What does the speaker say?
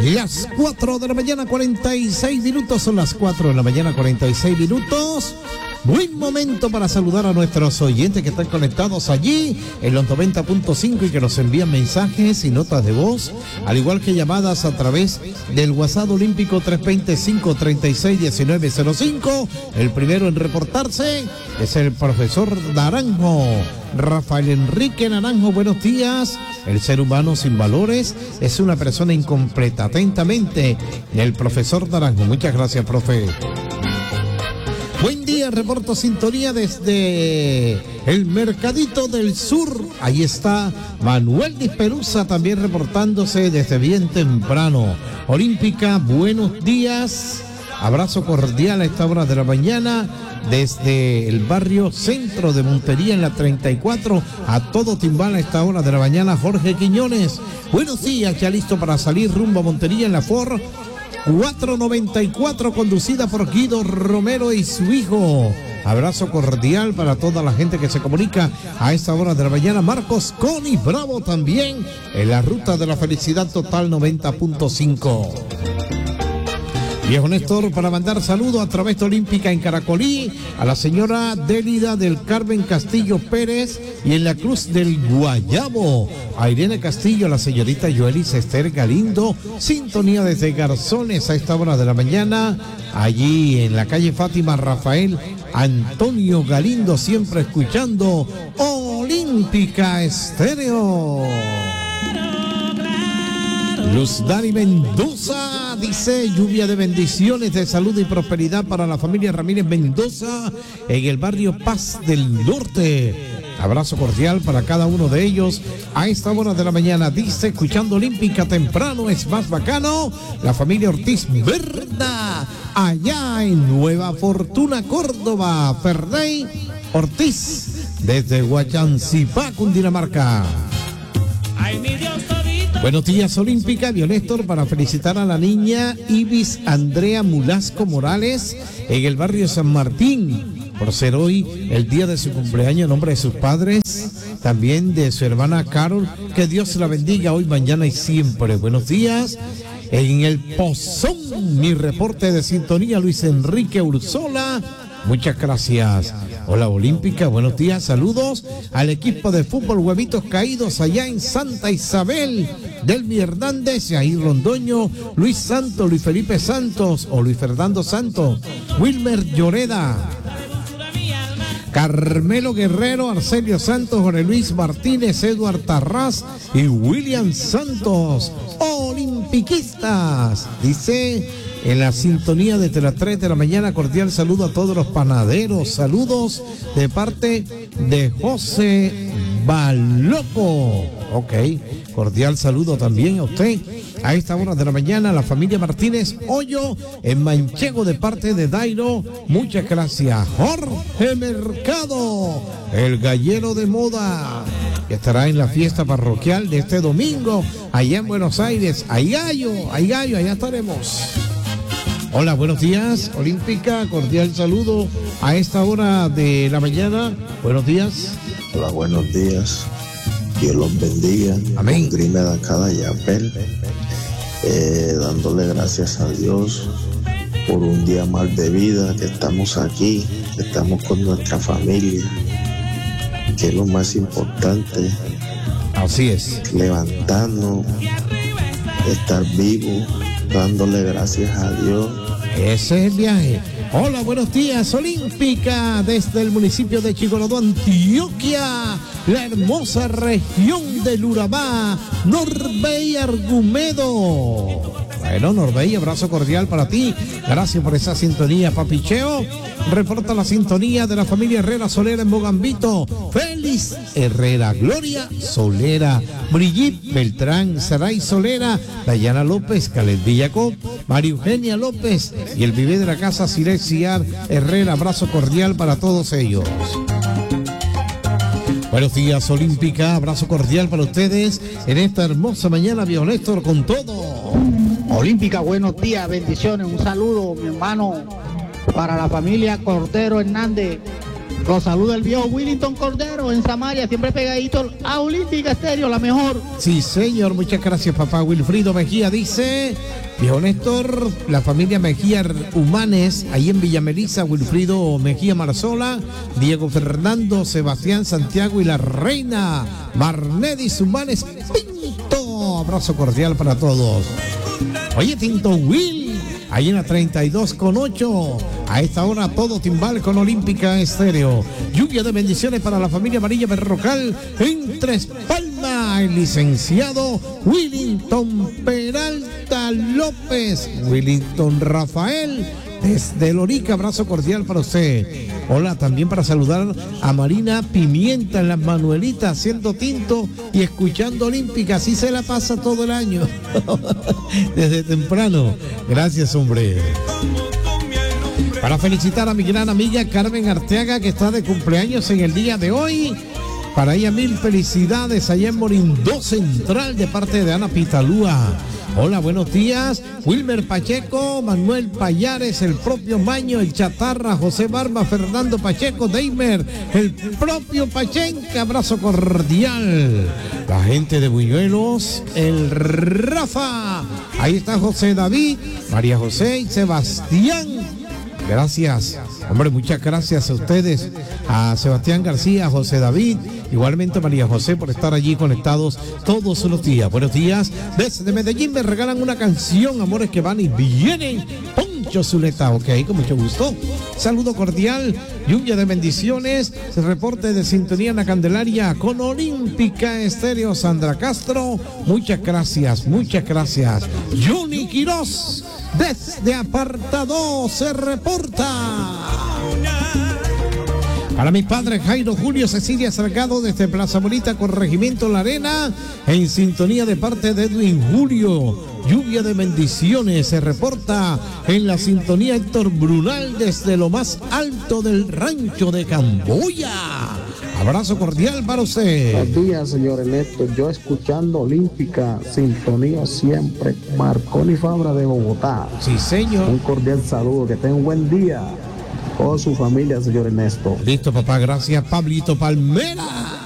Las 4 de la mañana, 46 minutos. Son las 4 de la mañana, 46 minutos. Buen momento para saludar a nuestros oyentes que están conectados allí en los 90.5 y que nos envían mensajes y notas de voz, al igual que llamadas a través del WhatsApp olímpico 325-361905. El primero en reportarse es el profesor Naranjo, Rafael Enrique Naranjo. Buenos días. El ser humano sin valores es una persona incompleta. Atentamente, el profesor Naranjo. Muchas gracias, profe. Buen día, reporto sintonía desde el Mercadito del Sur. Ahí está Manuel Disperuza también reportándose desde bien temprano. Olímpica, buenos días. Abrazo cordial a esta hora de la mañana desde el barrio Centro de Montería en la 34. A todo timbal a esta hora de la mañana, Jorge Quiñones. Buenos días, ya listo para salir rumbo a Montería en la Ford 494, conducida por Guido Romero y su hijo. Abrazo cordial para toda la gente que se comunica a esta hora de la mañana. Marcos Coni Bravo también en la ruta de la felicidad total 90.5. Viejo Néstor, para mandar saludos a través de Olímpica en Caracolí, a la señora Délida del Carmen Castillo Pérez y en la Cruz del Guayabo, a Irene Castillo, a la señorita Joelis Esther Galindo, sintonía desde Garzones a esta hora de la mañana, allí en la calle Fátima Rafael Antonio Galindo, siempre escuchando Olímpica Estéreo. Luz Dari Mendoza dice: lluvia de bendiciones, de salud y prosperidad para la familia Ramírez Mendoza en el barrio Paz del Norte. Abrazo cordial para cada uno de ellos a esta hora de la mañana. Dice: escuchando Olímpica temprano es más bacano. La familia Ortiz Verda allá en Nueva Fortuna, Córdoba. Ferdey Ortiz desde Guayancipá, Cundinamarca. Ay, mi Dios. Buenos días, Olímpica. Néstor, para felicitar a la niña Ibis Andrea Mulasco Morales en el barrio San Martín, por ser hoy el día de su cumpleaños, en nombre de sus padres, también de su hermana Carol. Que Dios la bendiga hoy, mañana y siempre. Buenos días. En el Pozón, mi reporte de sintonía, Luis Enrique Ursola. Muchas gracias. Hola, Olímpica, buenos días, saludos al equipo de fútbol Huevitos Caídos allá en Santa Isabel, Delmi Hernández, Jair Londoño, Luis Santos, Luis Felipe Santos o Luis Fernando Santos, Wilmer Lloreda, Carmelo Guerrero, Arcelio Santos, Jorge Luis Martínez, Eduard Tarraz y William Santos. Olimpiquistas, dice en la sintonía desde las 3 de la mañana. Cordial saludo a todos los panaderos. Saludos de parte de José Baloco. Ok, cordial saludo también a usted. A esta hora de la mañana, la familia Martínez Hoyo en Manchego de parte de Dairo. Muchas gracias. Jorge Mercado, el gallero de moda, que estará en la fiesta parroquial de este domingo allá en Buenos Aires. Hay gallo, allá estaremos. Hola, buenos días, Olímpica, cordial saludo a esta hora de la mañana. Buenos días. Hola, buenos días. Dios los bendiga. Amén. Grime de cada yapel. Dándole gracias a Dios por un día más de vida, que estamos aquí, que estamos con nuestra familia, que es lo más importante. Así es. Levantarnos, estar vivo, dándole gracias a Dios. Ese es el viaje. Hola, buenos días, Olímpica, desde el municipio de Chigorodó, Antioquia, la hermosa región del Urabá, Norbey Argumedo. Bueno, Norbey, abrazo cordial para ti. Gracias por esa sintonía, papicheo. Reporta la sintonía de la familia Herrera Solera en Mogambito. Félix Herrera, Gloria Solera, Brigitte Beltrán, Saray Solera, Dayana López, Caled Villacob, María Eugenia López y el bebé de la casa Silesiar Herrera. Abrazo cordial para todos ellos. Buenos días, Olímpica, abrazo cordial para ustedes en esta hermosa mañana. Viejo Néstor con todo. Olímpica, buenos días, bendiciones, un saludo, mi hermano, para la familia Cordero Hernández Los saluda el viejo Willington Cordero en Samaria, siempre pegadito a Olímpica Estéreo, la mejor. Sí, señor, muchas gracias, papá. Wilfrido Mejía dice, viejo Néstor, la familia Mejía Humanes, ahí en Villa Melissa, Wilfrido Mejía Marzola, Diego Fernando, Sebastián Santiago y la reina Marnedis Humanes Pinto. Abrazo cordial para todos. Oye, Tinto Will, ahí en la 32,8. A esta hora todo timbal con Olímpica Estéreo. Lluvia de bendiciones para la familia Amarilla Berrocal en Tres Palmas. El licenciado Willington Peralta López. Willington Rafael desde Lorica, abrazo cordial para usted. Hola, también para saludar a Marina Pimienta en Las Manuelitas, haciendo tinto y escuchando Olímpica. Así se la pasa todo el año. Desde temprano. Gracias, hombre. Para felicitar a mi gran amiga Carmen Arteaga, que está de cumpleaños en el día de hoy. Para ella 1000 felicidades allá en Morindó Central de parte de Ana Pitalúa. Hola, buenos días. Wilmer Pacheco, Manuel Payares, el propio Maño, el Chatarra, José Barba, Fernando Pacheco, Deimer, el propio Pachenca, abrazo cordial. La gente de Buñuelos, el Rafa. Ahí está José David, María José y Sebastián. Gracias, hombre, muchas gracias a ustedes, a Sebastián García, a José David, igualmente a María José por estar allí conectados todos los días. Buenos días, desde Medellín me regalan una canción, amores que van y vienen. Poncho Zuleta, ok, con mucho gusto. Saludo cordial, lluvia de bendiciones, reporte de sintonía en la Candelaria con Olímpica Estéreo, Sandra Castro, muchas gracias, muchas gracias. Johnny Quiroz, desde Apartado se reporta. Para mi padre Jairo Julio Cecilia Salgado desde Plaza Bonita, Corregimiento La Arena, en sintonía de parte de Edwin Julio. Lluvia de bendiciones se reporta en la sintonía Héctor Brunal desde lo más alto del rancho de Camboya. Abrazo cordial para usted. Buenos días, señor Ernesto. Yo escuchando Olímpica, sintonía siempre. Marconi Fabra de Bogotá. Sí, señor. Un cordial saludo. Que tenga un buen día. Toda su familia, señor Ernesto. Listo, papá. Gracias, Pablito Palmera.